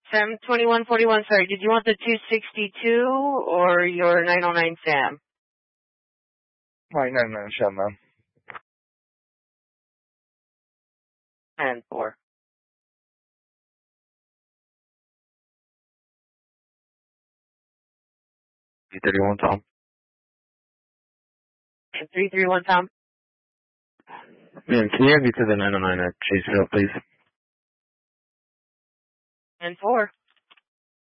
Sam 2141, sorry, did you want the 262 or your 909 Sam? 909 Sam, ma'am. And 4. 331 Tom. And 331 Tom? Ma'am, can you have me to the 909 at Chaseville, please? And 4.